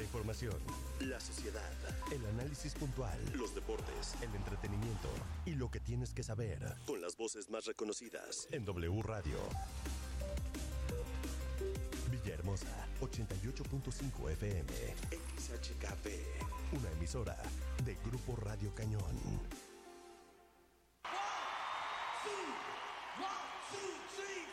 información, la sociedad, el análisis puntual, los deportes, el entretenimiento y lo que tienes que saber con las voces más reconocidas en W Radio. Villahermosa, 88.5 FM, XHKP, una emisora de Grupo Radio Cañón. 1, 2, 3.